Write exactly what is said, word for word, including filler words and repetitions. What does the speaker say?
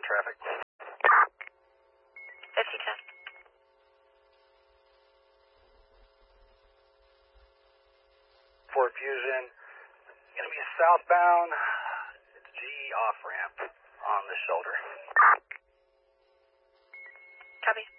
traffic. fifty ten. Ford Fusion, going to be southbound, G off ramp on the shoulder. Copy.